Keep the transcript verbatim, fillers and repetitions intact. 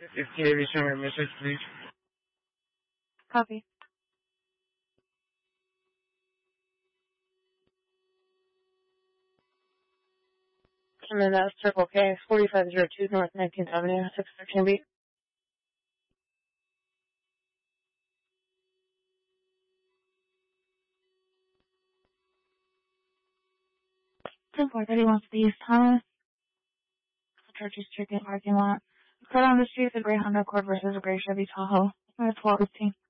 fifteen eighty, show me a message, please. Copy. And then that's Circle K, forty-five oh two North nineteenth Avenue, six thirteen B. ten four thirty wants to East Thomas. Church's Chicken parking lot. Cut on the street, the gray Honda Accord versus a gray Chevy Tahoe. It's twelve fifteen.